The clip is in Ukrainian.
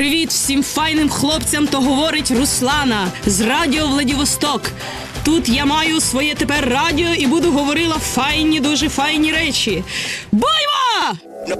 Привіт всім файним хлопцям, то говорить Руслана з Радіо Владивосток. Тут я маю своє тепер радіо і буду говорила файні, дуже файні речі. Бойва!